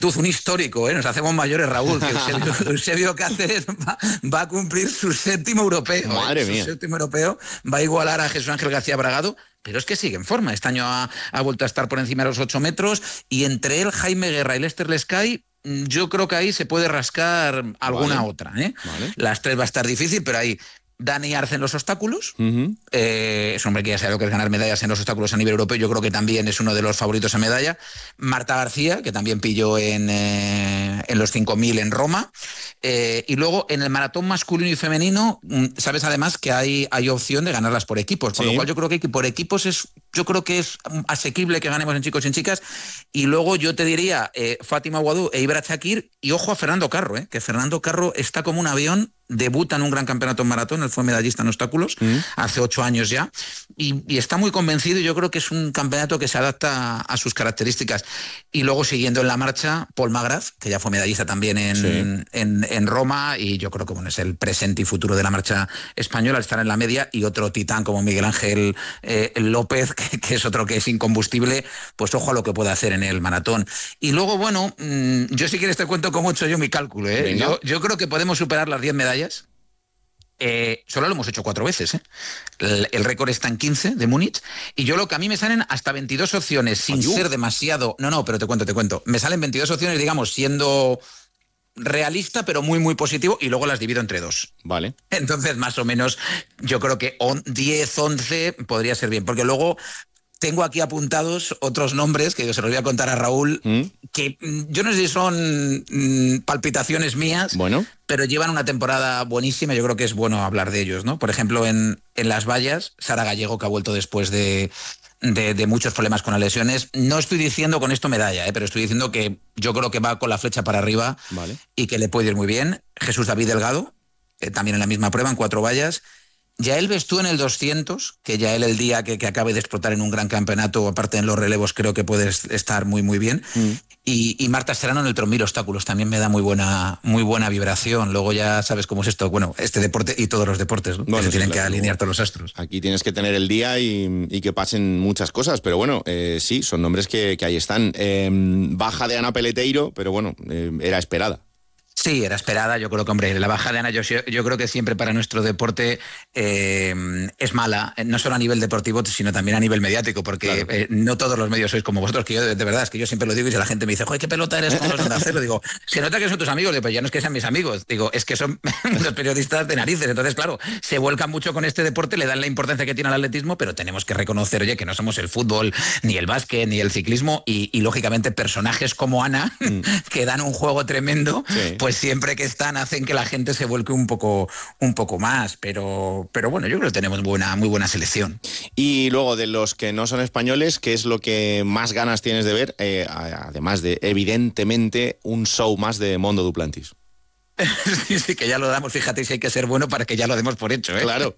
Un histórico, ¿eh? Nos hacemos mayores, Raúl, que Eusebio Cáceres va a cumplir su 7º europeo. Madre mía. Su 7º europeo, va a igualar a Jesús Ángel García Bragado, pero es que sigue en forma. Este año ha vuelto a estar por encima de los 8 metros, y entre él, Jaime Guerra y Lester Lescay, yo creo que ahí se puede rascar alguna otra, ¿eh? Vale. Las 3 va a estar difícil, pero ahí Dani Arce en los obstáculos, es un hombre que ya sabe lo que es ganar medallas en los obstáculos a nivel europeo, yo creo que también es uno de los favoritos a medalla. Marta García, que también pilló en los 5.000 en Roma, y luego en el maratón masculino y femenino, sabes además que hay opción de ganarlas por equipos, por lo cual yo creo que por equipos es asequible que ganemos en chicos y en chicas. Y luego yo te diría Fátima Aguadú e Ibra Chakir, y ojo a Fernando Carro, que Fernando Carro está como un avión. Debuta en un gran campeonato en maratón, él fue medallista en obstáculos hace 8 años ya, y está muy convencido, y yo creo que es un campeonato que se adapta a sus características. Y luego, siguiendo en la marcha, Paul Magraz, que ya fue medallista también en Roma, y yo creo que es el presente y futuro de la marcha española, al estar en la media, y otro titán como Miguel Ángel López, que es otro que es incombustible, pues ojo a lo que puede hacer en el maratón. Y luego, bueno, yo si quieres te cuento cómo he hecho yo mi cálculo, ¿eh? Yo creo que podemos superar las 10 medallas. Solo lo hemos hecho 4 veces, ¿eh? El récord está en 15 de Múnich, y yo lo que a mí me salen hasta 22 opciones sin ser demasiado... No, pero te cuento. Me salen 22 opciones, digamos, siendo realista, pero muy, muy positivo, y luego las divido entre 2. Vale. Entonces, más o menos, yo creo que 10, 11 podría ser bien, porque luego... Tengo aquí apuntados otros nombres que yo se los voy a contar a Raúl, que yo no sé si son palpitaciones mías, pero llevan una temporada buenísima. Yo creo que es bueno hablar de ellos, ¿no? Por ejemplo, en las vallas, Sara Gallego, que ha vuelto después de muchos problemas con las lesiones. No estoy diciendo con esto medalla, pero estoy diciendo que yo creo que va con la flecha para arriba, y que le puede ir muy bien. Jesús David Delgado, también en la misma prueba, en 4 vallas. Yael Bestú en el 200, que Yael el día que acabe de explotar en un gran campeonato, aparte en los relevos, creo que puede estar muy, muy bien. Y Marta Serrano en el 3000 obstáculos, también me da muy buena vibración. Luego ya sabes cómo es esto, bueno, este deporte y todos los deportes, ¿no? Que se tienen que alinear todos los astros. Aquí tienes que tener el día y que pasen muchas cosas, pero bueno, sí, son nombres que ahí están. Baja de Ana Peleteiro, pero bueno, era esperada. Sí, era esperada. Yo creo que, hombre, la baja de Ana, yo creo que siempre para nuestro deporte es mala, no solo a nivel deportivo, sino también a nivel mediático, porque no todos los medios sois como vosotros, que yo, de verdad, es que yo siempre lo digo, y si la gente me dice, joder, qué pelota eres con los Onda Cero, digo, se nota que son tus amigos, digo, pues ya no es que sean mis amigos, digo, es que son los periodistas de narices. Entonces, claro, se vuelcan mucho con este deporte, le dan la importancia que tiene al atletismo, pero tenemos que reconocer, oye, que no somos el fútbol, ni el básquet, ni el ciclismo, y lógicamente personajes como Ana, que dan un juego tremendo, pues siempre que están hacen que la gente se vuelque un poco más, pero bueno, yo creo que tenemos muy buena selección. Y luego, de los que no son españoles, ¿qué es lo que más ganas tienes de ver? Además de, evidentemente, un show más de Mondo Duplantis. Sí, que ya lo damos, fíjate si hay que ser bueno para que ya lo demos por hecho, ¿eh? Claro.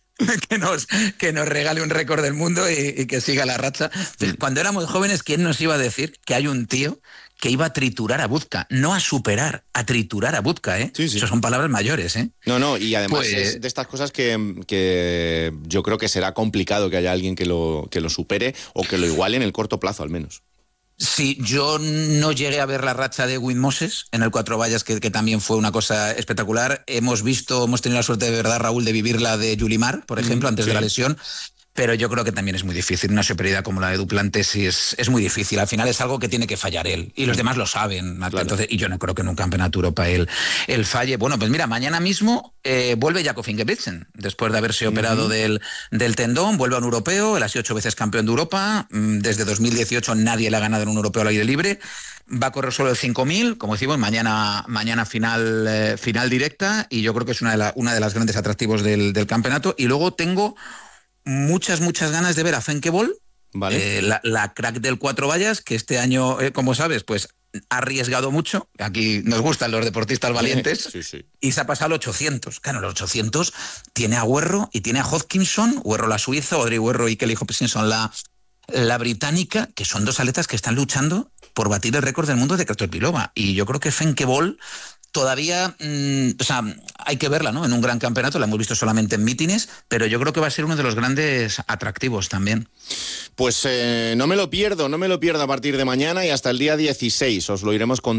Que nos regale un récord del mundo y que siga la racha. Cuando éramos jóvenes, ¿quién nos iba a decir que hay un tío que iba a triturar a Buzka? No a superar, a triturar a Buzka, ¿eh? Sí. Eso son palabras mayores, ¿eh? No, y además es de estas cosas que yo creo que será complicado que haya alguien que lo supere o que lo iguale en el corto plazo, al menos. Sí, yo no llegué a ver la racha de Wim Moses en el 4 vallas, que también fue una cosa espectacular. Hemos tenido la suerte, de verdad, Raúl, de vivir la de Yulimar, por ejemplo, antes de la lesión. Pero yo creo que también es muy difícil. Una superioridad como la de Duplantis es muy difícil. Al final es algo que tiene que fallar él. Y los demás lo saben. Claro. Entonces, y yo no creo que en un campeonato Europa él falle. Bueno, pues mira, mañana mismo vuelve Jakob Ingebrigtsen. Después de haberse operado del tendón, vuelve a un europeo. Él ha sido 8 veces campeón de Europa. Desde 2018 nadie le ha ganado en un europeo al aire libre. Va a correr solo el 5.000, como decimos, mañana final directa. Y yo creo que es una de las grandes atractivos del campeonato. Y luego tengo muchas ganas de ver a Femke Bol, la crack del 4 vallas, que este año, como sabes, pues ha arriesgado mucho. Aquí nos gustan los deportistas valientes. Sí. Y se ha pasado al 800. Claro, los 800 tiene a Huerro y tiene a Hodgkinson, Huerro la suiza, Audrey Huerro y Kelly Hopkinson la británica, que son 2 atletas que están luchando por batir el récord del mundo de Kratovlova. Y yo creo que Femke Bol todavía, o sea, hay que verla, ¿no? En un gran campeonato, la hemos visto solamente en mítines, pero yo creo que va a ser uno de los grandes atractivos también. Pues no me lo pierdo a partir de mañana y hasta el día 16. Os lo iremos contando.